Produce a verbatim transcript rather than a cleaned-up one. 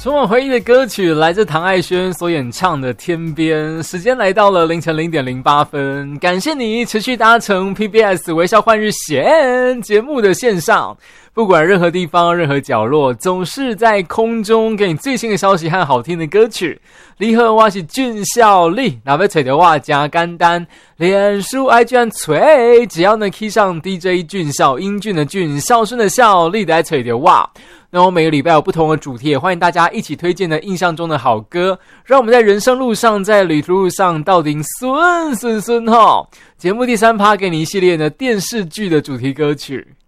充满回忆的歌曲来自唐爱轩所演唱的《天边》。时间来到了凌晨零点零八分，感谢你持续搭乘 P B S 微笑换日线节目的线上，不管任何地方任何角落，总是在空中给你最新的消息和好听的歌曲。你好，我是俊孝利，若要找到我真简单，脸书 I G 和吹，只要能 key 上 D J 俊孝，英俊的俊，孝顺的孝，利的来找到我。那我每个礼拜有不同的主题，也欢迎大家一起推荐的印象中的好歌，让我们在人生路上，在旅途路上到底顺顺顺哈。节目第三趴给你一系列的电视剧的主题歌曲。